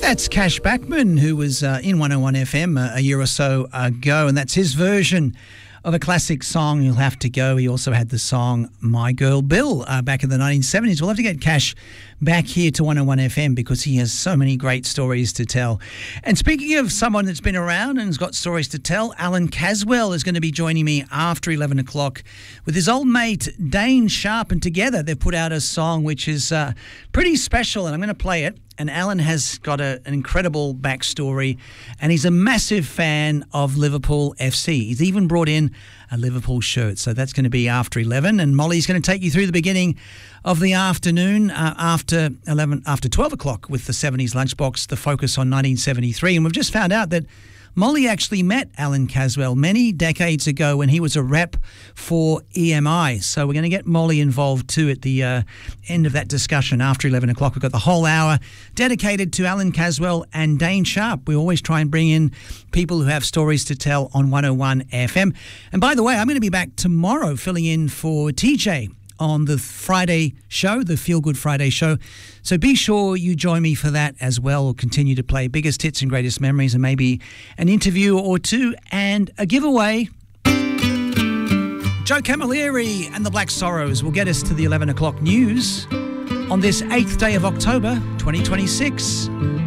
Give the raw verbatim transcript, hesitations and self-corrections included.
That's Cash Backman, who was uh, in one oh one F M a, a year or so ago, and that's his version of a classic song, You'll Have to Go. He also had the song My Girl Bill uh, back in the nineteen seventies. We'll have to get Cash back here to one oh one F M because he has so many great stories to tell. And speaking of someone that's been around and has got stories to tell, Alan Caswell is going to be joining me after eleven o'clock with his old mate Dane Sharp, and together they've put out a song which is uh, pretty special, and I'm going to play it. And Alan has got a, an incredible backstory, and he's a massive fan of Liverpool F C. He's even brought in a Liverpool shirt. So that's going to be after eleven. And Molly's going to take you through the beginning of the afternoon uh, after eleven, after twelve o'clock with the seventies Lunchbox, the focus on nineteen seventy-three. And we've just found out that Molly actually met Alan Caswell many decades ago when he was a rep for E M I. So we're going to get Molly involved too at the uh, end of that discussion after eleven o'clock. We've got the whole hour dedicated to Alan Caswell and Dane Sharp. We always try and bring in people who have stories to tell on one oh one F M. And by the way, I'm going to be back tomorrow filling in for T J on the Friday show, the Feel Good Friday show. So be sure you join me for that as well. We'll continue to play biggest hits and greatest memories, and maybe an interview or two and a giveaway. Joe Camilleri and the Black Sorrows will get us to the eleven o'clock news on this eighth day of October, twenty twenty-six.